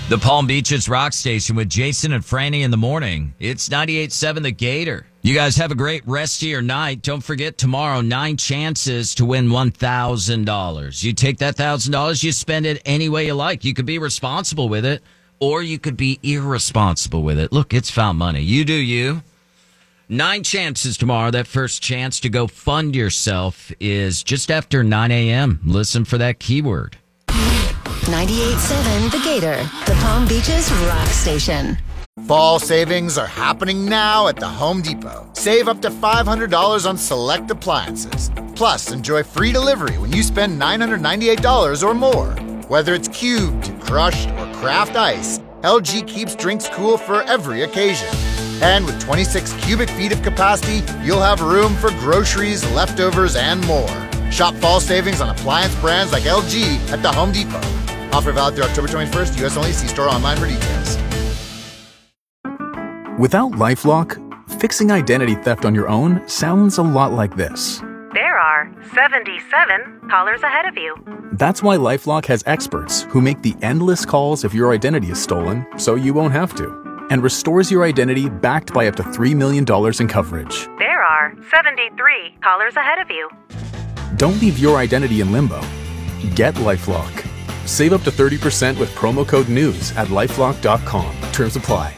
The Palm Beaches Rock Station with Jason and Franny in the morning. It's 98.7 The Gator. You guys have a great rest of your night. Don't forget tomorrow, 9 chances to win $1,000. You take that $1,000, you spend it any way you like. You could be responsible with it, or you could be irresponsible with it. Look, it's found money. You do you. 9 chances tomorrow. That first chance to go fund yourself is just after 9 a.m. Listen for that keyword. 98.7 The Gator, the Palm Beaches Rock Station. Fall savings are happening now at the Home Depot. Save up to $500 on select appliances. Plus, enjoy free delivery when you spend $998 or more. Whether it's cubed, crushed, or craft ice, LG keeps drinks cool for every occasion. And with 26 cubic feet of capacity, you'll have room for groceries, leftovers, and more. Shop fall savings on appliance brands like LG at the Home Depot. Offer valid through October 21st, U.S. only. See store online for details. Without LifeLock, fixing identity theft on your own sounds a lot like this. There are 77 callers ahead of you. That's why LifeLock has experts who make the endless calls if your identity is stolen so you won't have to, and restores your identity backed by up to $3 million in coverage. There are 73 callers ahead of you. Don't leave your identity in limbo. Get LifeLock. Save up to 30% with promo code NEWS at LifeLock.com. Terms apply.